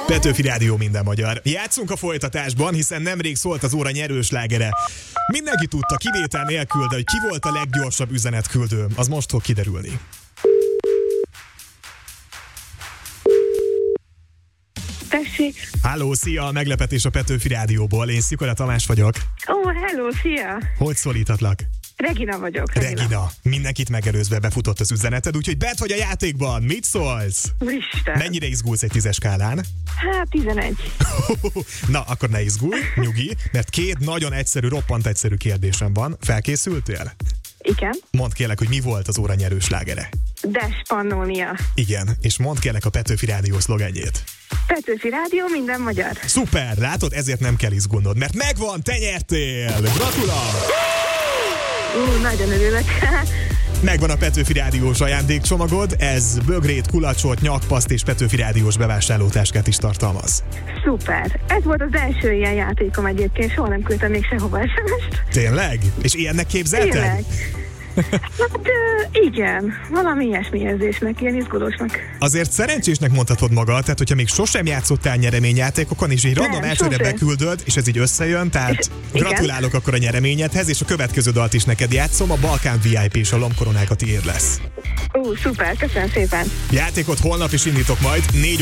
Petőfi Rádió, minden magyar. Játszunk a folytatásban, hiszen nemrég szólt az óra nyerőslágere. Mindenki tudta, kivétel nélkül, de hogy ki volt a leggyorsabb üzenetküldő, az most fog kiderülni. Tessék. Halló, szia, a meglepetés a Petőfi Rádióból. Én Szikola Tamás vagyok. Hello, szia. Hogy szólíthatlak? Regina vagyok. Regina. Mindenkit megelőzve befutott az üzeneted, úgyhogy bent vagy a játékban. Mit szólsz? Isten. Mennyire izgulsz egy 10-es skálán? 11. Na, akkor ne izgulj, nyugi, mert két nagyon egyszerű, roppant egyszerű kérdésem van. Felkészültél? Igen. Mondd kérlek, hogy mi volt az óra nyerőslágere. Des Pannonia. Igen, és mondd kérlek a Petőfi Rádió szlogenjét. Petőfi Rádió, minden magyar. Szuper, látod, ezért nem kell izgulnod, mert megvan, te nyertél! Gratulálok! Nagyon örülök. Megvan a Petőfi Rádiós ajándékcsomagod, ez bögrét, kulacsot, nyakpaszt és Petőfi Rádiós bevásárlótáskát is tartalmaz. Szuper. Ez volt az első ilyen játékom egyébként, soha nem küldtem még sehova SMS-t. Tényleg? És ilyennek képzelted? Tényleg. Hát igen, valami ilyesmi érzésnek, ilyen izgulósnak. Azért szerencsésnek mondhatod magad, tehát hogyha még sosem játszottál nyereményjátékokon, és így random elsőre beküldöd, és ez így összejön, tehát gratulálok akkor a nyereményedhez, és a következő dalt is neked játszom, a Balkán VIP és a lombkoronák a tiéd lesz. Szuper, köszönöm szépen. Játékot holnap is indítok majd, 4